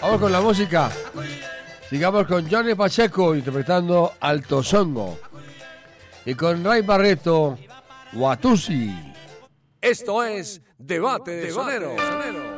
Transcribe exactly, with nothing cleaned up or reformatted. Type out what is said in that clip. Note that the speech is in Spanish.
Vamos con la música. Sigamos con Johnny Pacheco interpretando Alto Songo. Y con Ray Barreto, Watusi. Esto es Debate de Sonero.